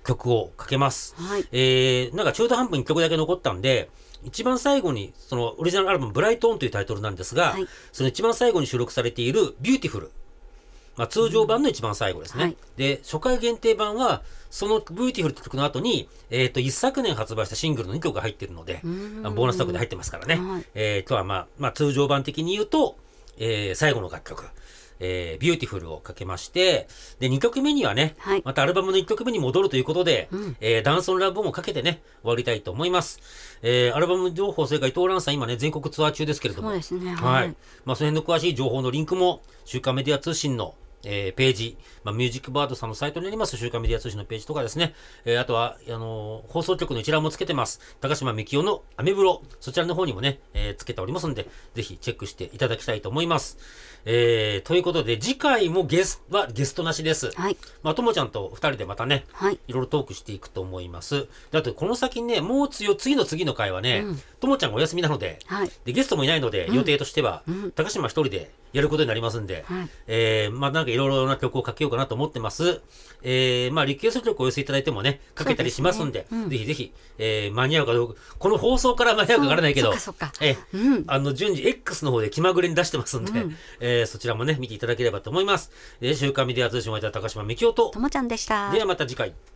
曲をかけます。 はい。 なんか中途半端に曲だけ残ったんで、一番最後に、そのオリジナルアルバム、ブライトオンというタイトルなんですが、 はい。 その一番最後に収録されているビューティフル。通常版の一番最後ですね。 はい。 で、初回限定版は、そのビューティフルって曲の後に、一昨年発売したシングルの2曲が入ってるので、ボーナストラックで入ってますからね。 はい。 今日は通常版的に言うと、最後の楽曲、ビューティフルをかけまして、で、2曲目にはね、 はい。 またアルバムの1曲目に戻るということで、 うんダンソンラブもかけてね、終わりたいと思います。アルバム情報、それから伊藤蘭さん、今ね、全国ツアー中ですけれども、 そうですね。 はい。その辺の詳しい情報のリンクも、週刊メディア通信のページ、ミュージックバードさんのサイトにあります週刊メディア通信のページとかですね、あとは、放送局の一覧もつけてます。高島幹夫のアメブロ、そちらの方にもね、つけておりますので、ぜひチェックしていただきたいと思います。ということで、次回もゲストなしです。 はい。 ともちゃんと二人でまたね、 はい。 いろいろトークしていくと思います。で、あと、この先ね、もう次の次の回はね、ともちゃんがお休みなので、 はい。 で、ゲストもいないので、予定としては、高島一人でやることになりますんで、 はい。 なんかいろいろな曲をかけようかなと思ってます。リクエスト曲をお寄せいただいてもね、かけたりしますんで、ぜひぜひ、間に合うかどうか、この放送から間に合うかわからないけど、 そっか。 順次 X の方で気まぐれに出してますんで、そちらもね、見ていただければと思います。週刊メディア通信をいた高島幹夫と、 ともちゃんでした。 ではまた次回。